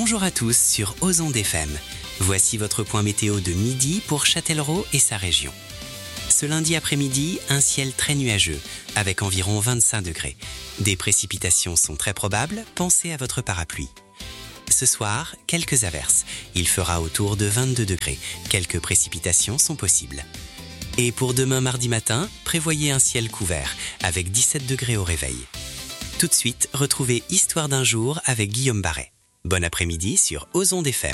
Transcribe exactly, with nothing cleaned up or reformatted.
Bonjour à tous sur Ozon F M. Voici votre point météo de midi pour Châtellerault et sa région. Ce lundi après-midi, un ciel très nuageux, avec environ vingt-cinq degrés. Des précipitations sont très probables, pensez à votre parapluie. Ce soir, quelques averses. Il fera autour de vingt-deux degrés. Quelques précipitations sont possibles. Et pour demain mardi matin, prévoyez un ciel couvert, avec dix-sept degrés au réveil. Tout de suite, retrouvez Histoire d'un jour avec Guillaume Barret. Bon après-midi sur Ozon F M.